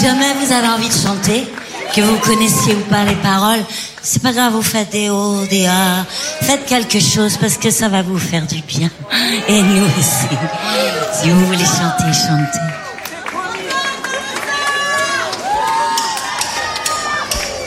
jamais vous avez envie de chanter, que vous connaissiez ou pas les paroles, c'est pas grave, vous faites des hauts, des A, faites quelque chose parce que ça va vous faire du bien. Et nous aussi. Si vous voulez chanter, chantez.